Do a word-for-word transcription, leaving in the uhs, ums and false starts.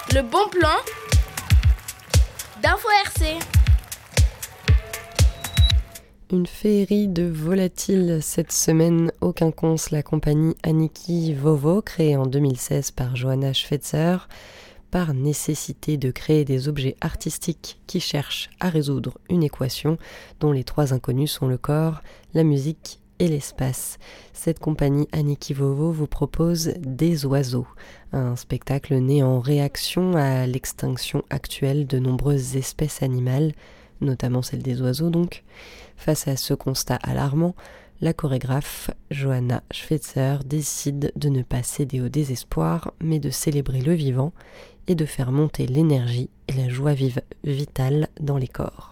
Le bon plan d'Info R C. Une féerie de volatiles cette semaine au Quinconce, la compagnie Aniki Vovo, créée en deux mille seize par Johanna Schweitzer, par nécessité de créer des objets artistiques qui cherchent à résoudre une équation dont les trois inconnus sont le corps, la musique et l'espace. Cette compagnie Aniki Vovo vous propose Des oiseaux, un spectacle né en réaction à l'extinction actuelle de nombreuses espèces animales, notamment celle des oiseaux donc. Face à ce constat alarmant, la chorégraphe Johanna Schweitzer décide de ne pas céder au désespoir, mais de célébrer le vivant et de faire monter l'énergie et la joie vive vitale dans les corps.